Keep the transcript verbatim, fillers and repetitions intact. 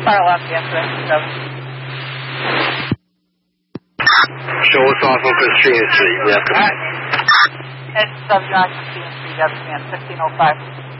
Fire left, answer. Show us off on Christina Street. Yes. Alright. S W occupancy, that's man, fifteen oh five.